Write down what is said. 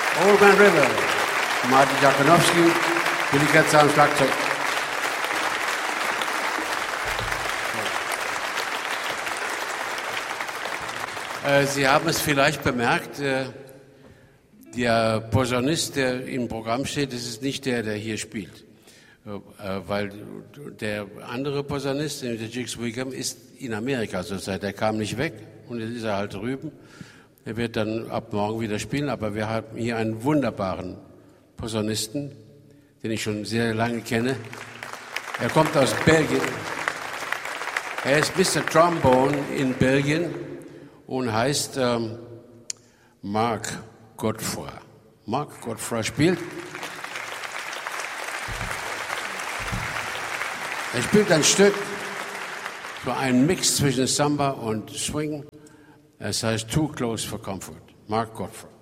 Old Man River, Martin Jakonowski, Willi Ketzer am Schlagzeug. Sie haben es vielleicht bemerkt, der Posaunist, der im Programm steht, das ist nicht der hier spielt. Weil der andere Posaunist, der Jigs Wickham, ist in Amerika zurzeit. Der kam nicht weg und jetzt ist er halt drüben. Er wird dann ab morgen wieder spielen, aber wir haben hier einen wunderbaren Posaunisten, den ich schon sehr lange kenne. Er kommt aus Belgien. Er ist Mr. Trombone in Belgien und heißt Marc Godfroy. Marc Godfroy spielt. Er spielt ein Stück, so einen Mix zwischen Samba und Swing. Es heißt Too Close for Comfort. Marc Godfroy.